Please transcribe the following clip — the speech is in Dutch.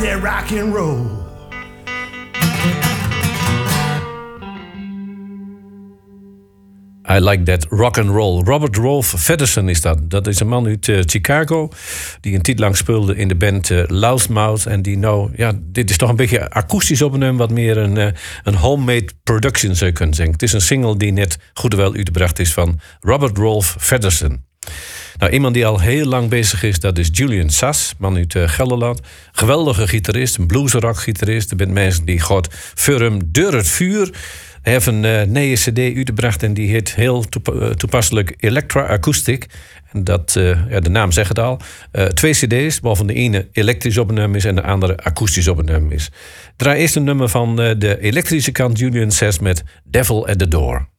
that rock and roll. I like that rock and roll. Robert Rolf Feddersen is dat. Dat is een man uit Chicago die een tijd lang speelde in de band Loudmouth. En die nou, ja, dit is toch een beetje akoestisch opgenomen, wat meer een homemade production zou je kunnen zeggen. Het is een single die net goed en wel uitgebracht is van Robert Rolf Feddersen. Nou, iemand die al heel lang bezig is, dat is Julian Sass, man uit Gelderland. Geweldige gitarist, een bluesrock-gitarist. Er zijn mensen die gaat voor hem door het vuur. Hij heeft een nieuwe cd uitgebracht en die heet heel toepasselijk Electra Acoustic. En dat, de naam zegt het al. 2 cd's, waarvan de ene elektrisch opgenomen is en de andere akoestisch opgenomen is. Draai eerst een nummer van de elektrische kant, Julian Sass met Devil at the Door.